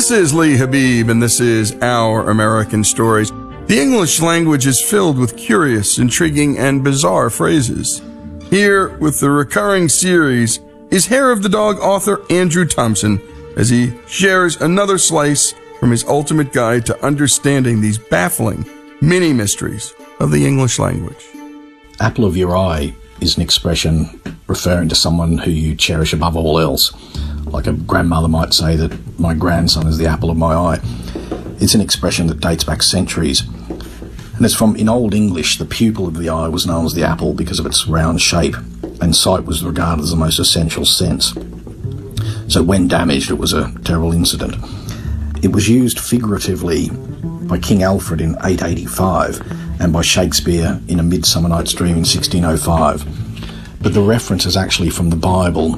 This is Lee Habib, and this is Our American Stories. The English language is filled with curious, intriguing, and bizarre phrases. Here, with the recurring series, is Hair of the Dog author Andrew Thompson, as he shares another slice from his ultimate guide to understanding these baffling mini-mysteries of the English language. Apple of your eye is an expression referring to someone who you cherish above all else. Like a grandmother might say that my grandson is the apple of my eye. It's an expression that dates back centuries. And it's from, in Old English, the pupil of the eye was known as the apple because of its round shape, and sight was regarded as the most essential sense. So when damaged, it was a terrible incident. It was used figuratively by King Alfred in 885 and by Shakespeare in A Midsummer Night's Dream in 1605. But the reference is actually from the Bible,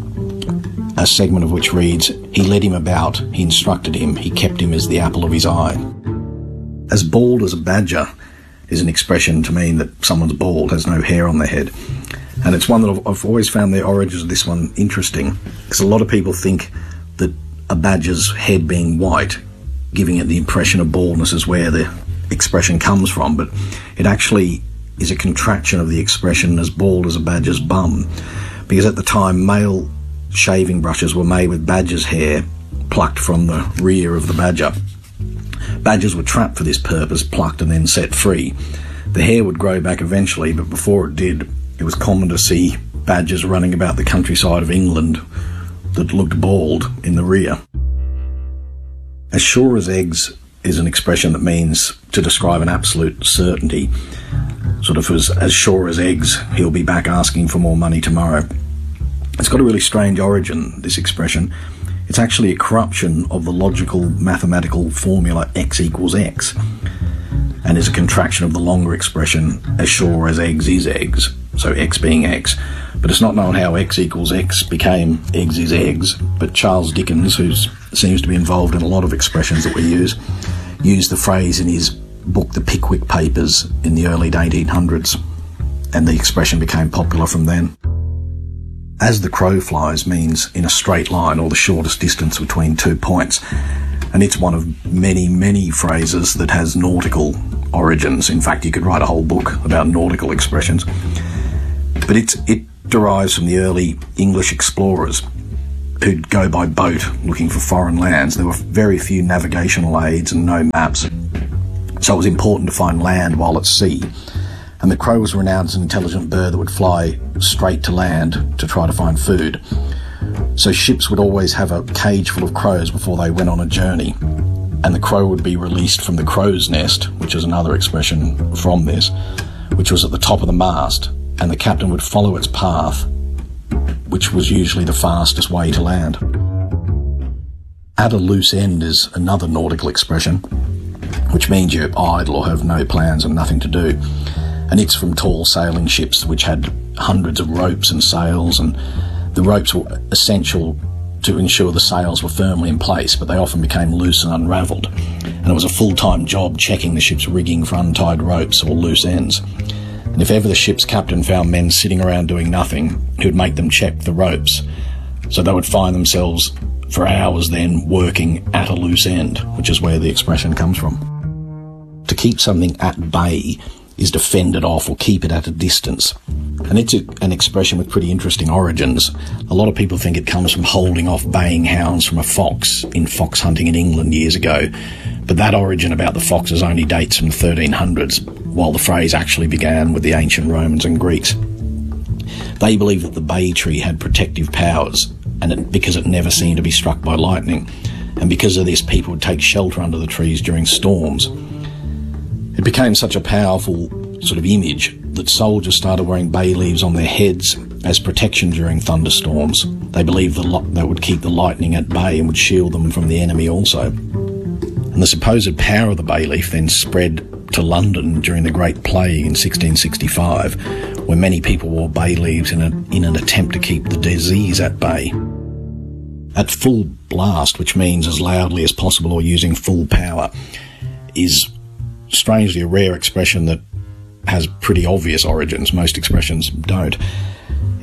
a segment of which reads, "He led him about, he instructed him, he kept him as the apple of his eye." As bald as a badger is an expression to mean that someone's bald, has no hair on their head. And it's one that I've always found the origins of this one interesting, because a lot of people think that a badger's head being white, giving it the impression of baldness, is where the expression comes from, but it actually is a contraction of the expression as bald as a badger's bum, because at the time male shaving brushes were made with badger's hair plucked from the rear of the badger. Badgers were trapped for this purpose, plucked and then set free. The hair would grow back eventually, but before it did, it was common to see badgers running about the countryside of England that looked bald in the rear. As sure as eggs is an expression that means to describe an absolute certainty, sort of as sure as eggs, he'll be back asking for more money tomorrow. It's got a really strange origin, this expression. It's actually a corruption of the logical mathematical formula x equals x, and is a contraction of the longer expression as sure as eggs is eggs, so x being x. But it's not known how x equals x became eggs is eggs, but Charles Dickens, who seems to be involved in a lot of expressions that we use, used the phrase in his book The Pickwick Papers in the early 1800s, and the expression became popular from then. As the crow flies means in a straight line, or the shortest distance between 2 points, and it's one of many, many phrases that has nautical origins. In fact, you could write a whole book about nautical expressions. But it derives from the early English explorers who'd go by boat looking for foreign lands. There were very few navigational aids and no maps, so it was important to find land while at sea. And the crow was renowned as an intelligent bird that would fly straight to land to try to find food. So ships would always have a cage full of crows before they went on a journey, and the crow would be released from the crow's nest, which is another expression from this, which was at the top of the mast, and the captain would follow its path, which was usually the fastest way to land. At a loose end is another nautical expression, which means you're idle or have no plans and nothing to do. And it's from tall sailing ships which had hundreds of ropes and sails, and the ropes were essential to ensure the sails were firmly in place, but they often became loose and unravelled, and it was a full-time job checking the ship's rigging for untied ropes or loose ends. And if ever the ship's captain found men sitting around doing nothing, he would make them check the ropes, so they would find themselves for hours then working at a loose end, which is where the expression comes from. To keep something at bay is to fend it off or keep it at a distance. And it's an expression with pretty interesting origins. A lot of people think it comes from holding off baying hounds from a fox in fox hunting in England years ago. But that origin about the foxes only dates from the 1300s, while the phrase actually began with the ancient Romans and Greeks. They believed that the bay tree had protective powers, and because it never seemed to be struck by lightning. And because of this, people would take shelter under the trees during storms. It became such a powerful sort of image that soldiers started wearing bay leaves on their heads as protection during thunderstorms. They believed that would keep the lightning at bay and would shield them from the enemy also. And the supposed power of the bay leaf then spread to London during the Great Plague in 1665, where many people wore bay leaves in an attempt to keep the disease at bay. At full blast, which means as loudly as possible or using full power, is strangely a rare expression that has pretty obvious origins. Most expressions don't.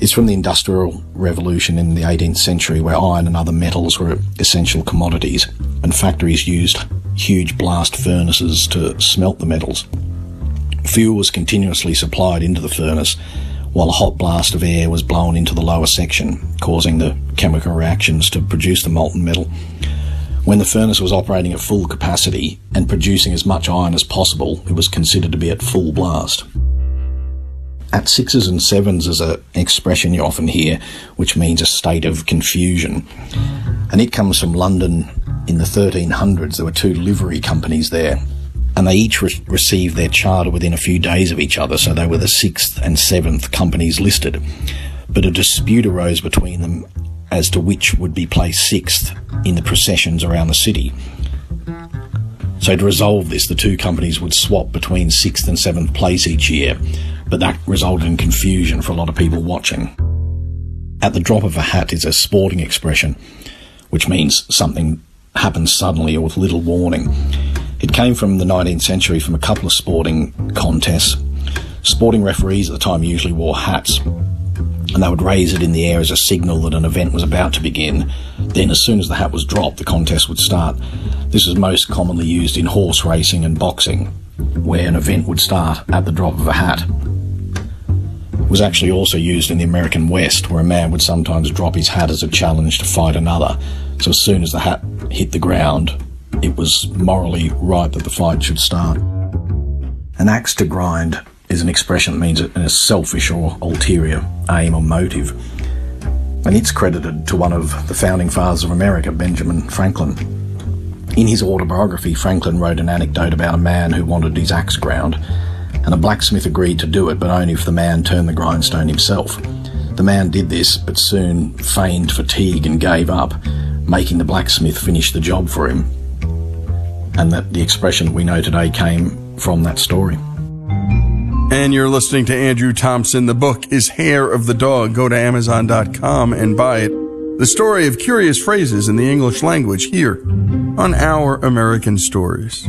is from the Industrial Revolution in the 18th century, where iron and other metals were essential commodities, and factories used huge blast furnaces to smelt the metals. Fuel was continuously supplied into the furnace, while a hot blast of air was blown into the lower section, causing the chemical reactions to produce the molten metal. When the furnace was operating at full capacity and producing as much iron as possible, it was considered to be at full blast. At sixes and sevens is an expression you often hear, which means a state of confusion. And it comes from London in the 1300s. There were two livery companies there, and they each received their charter within a few days of each other, so they were the 6th and 7th companies listed. But a dispute arose between them as to which would be placed 6th in the processions around the city. So to resolve this, the two companies would swap between 6th and 7th place each year, but that resulted in confusion for a lot of people watching. At the drop of a hat is a sporting expression, which means something happens suddenly or with little warning. It came from the 19th century from a couple of sporting contests. Sporting referees at the time usually wore hats, and they would raise it in the air as a signal that an event was about to begin. Then as soon as the hat was dropped, the contest would start. This is most commonly used in horse racing and boxing, where an event would start at the drop of a hat. It was actually also used in the American West, where a man would sometimes drop his hat as a challenge to fight another. So as soon as the hat hit the ground, it was morally right that the fight should start. An axe to grind is an expression that means a selfish or ulterior aim or motive. And it's credited to one of the founding fathers of America, Benjamin Franklin. In his autobiography, Franklin wrote an anecdote about a man who wanted his axe ground, and a blacksmith agreed to do it, but only if the man turned the grindstone himself. The man did this, but soon feigned fatigue and gave up, making the blacksmith finish the job for him. And that the expression we know today came from that story. And you're listening to Andrew Thompson. The book is Hair of the Dog. Go to Amazon.com and buy it. The story of curious phrases in the English language here on Our American Stories.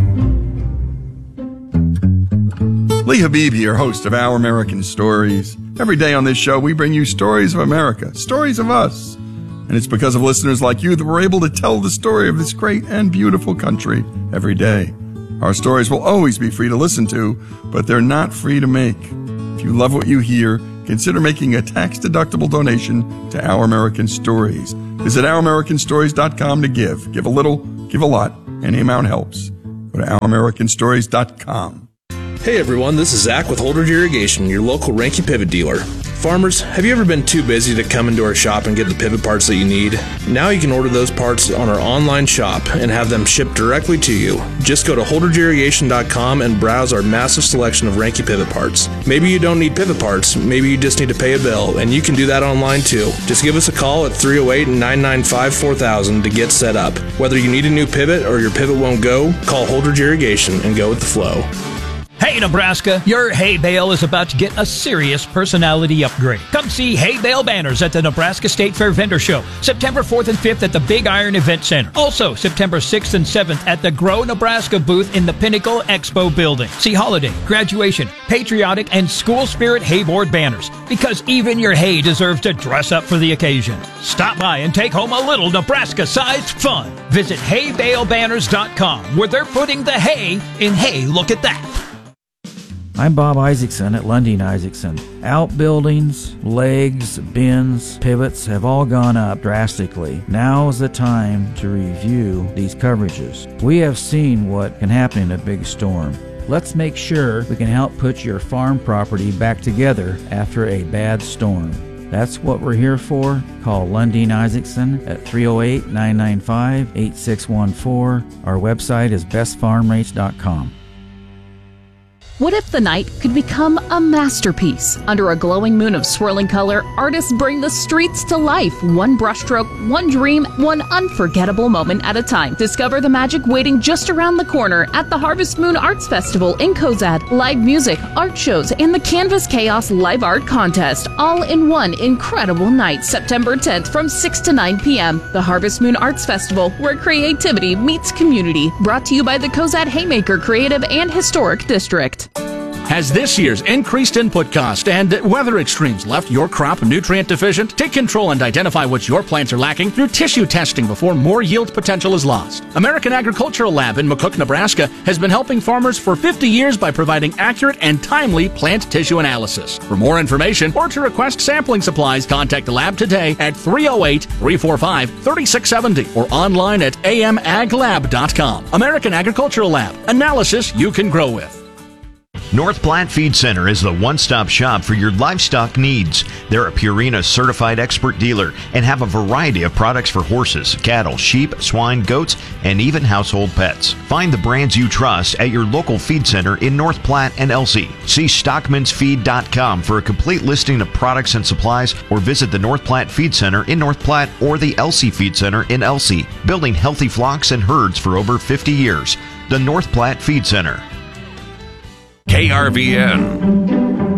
Lee Habibi, your host of Our American Stories. Every day on this show, we bring you stories of America, stories of us. And it's because of listeners like you that we're able to tell the story of this great and beautiful country every day. Our stories will always be free to listen to, but they're not free to make. If you love what you hear, consider making a tax-deductible donation to Our American Stories. Visit OurAmericanStories.com to give. Give a little, give a lot. Any amount helps. Go to OurAmericanStories.com. Hey everyone, this is Zach with Holdridge Irrigation, your local Ranky pivot dealer. Farmers, have you ever been too busy to come into our shop and get the pivot parts that you need? Now you can order those parts on our online shop and have them shipped directly to you. Just go to HoldridgeIrrigation.com and browse our massive selection of Ranky pivot parts. Maybe you don't need pivot parts, maybe you just need to pay a bill, and you can do that online too. Just give us a call at 308-995-4000 to get set up. Whether you need a new pivot or your pivot won't go, call Holdridge Irrigation and go with the flow. Hey Nebraska, your hay bale is about to get a serious personality upgrade. Come see hay bale banners at the Nebraska State Fair Vendor Show, September 4th and 5th at the Big Iron Event Center. Also, September 6th and 7th at the Grow Nebraska booth in the Pinnacle Expo building. See holiday, graduation, patriotic, and school spirit hayboard banners, because even your hay deserves to dress up for the occasion. Stop by and take home a little Nebraska-sized fun. Visit haybalebanners.com, where they're putting the hay in Hey, Look at That. I'm Bob Isaacson at Lundeen Isaacson. Outbuildings, legs, bins, pivots have all gone up drastically. Now is the time to review these coverages. We have seen what can happen in a big storm. Let's make sure we can help put your farm property back together after a bad storm. That's what we're here for. Call Lundeen Isaacson at 308-995-8614. Our website is bestfarmrates.com. What if the night could become a masterpiece? Under a glowing moon of swirling color, artists bring the streets to life. One brushstroke, one dream, one unforgettable moment at a time. Discover the magic waiting just around the corner at the Harvest Moon Arts Festival in Cozad. Live music, art shows, and the Canvas Chaos Live Art Contest, all in one incredible night, September 10th from 6 to 9 p.m. The Harvest Moon Arts Festival, where creativity meets community. Brought to you by the Cozad Haymaker Creative and Historic District. Has this year's increased input cost and weather extremes left your crop nutrient deficient? Take control and identify what your plants are lacking through tissue testing before more yield potential is lost. American Agricultural Lab in McCook, Nebraska has been helping farmers for 50 years by providing accurate and timely plant tissue analysis. For more information or to request sampling supplies, contact the lab today at 308-345-3670 or online at amaglab.com. American Agricultural Lab. Analysis you can grow with. North Platte Feed Center is the one-stop shop for your livestock needs. They're a Purina certified expert dealer and have a variety of products for horses, cattle, sheep, swine, goats, and even household pets. Find the brands you trust at your local feed center in North Platte and Elsie. See stockmansfeed.com for a complete listing of products and supplies, or visit the North Platte Feed Center in North Platte or the Elsie Feed Center in Elsie, building healthy flocks and herds for over 50 years. The North Platte Feed Center. KRVN.